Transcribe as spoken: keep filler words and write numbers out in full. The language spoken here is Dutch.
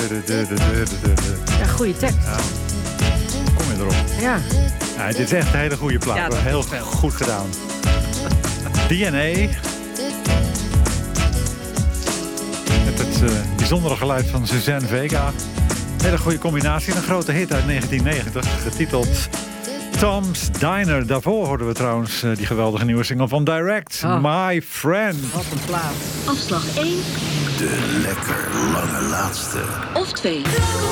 Ja, goede tekst. Ja. Kom je erop? Ja. Ja, dit is echt een hele goede plaat. Ja, dat heel is wel. goed gedaan. D N A. Met het uh, bijzondere geluid van Suzanne Vega. Hele goede combinatie. Een grote hit uit negentien negentig. Getiteld Tom's Diner. Daarvoor hoorden we trouwens uh, die geweldige nieuwe single van Direct. Oh. My Friend. Wat een plaat. Afslag één. De lekker lange laatste. Of twee.